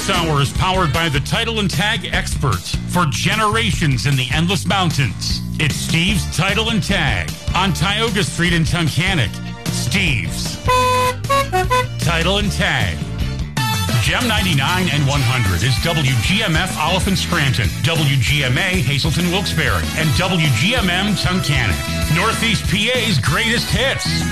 This hour is powered by the Title and Tag experts for generations in the Endless Mountains. It's Steve's Title and Tag on Tioga Street in Tunkhannock. Steve's Title and Tag. Gem 99 and 100 is WGMF Oliphant Scranton, WGMA Hazelton Wilkes-Barre, and WGMM Tunkhannock. Northeast PA's greatest hits.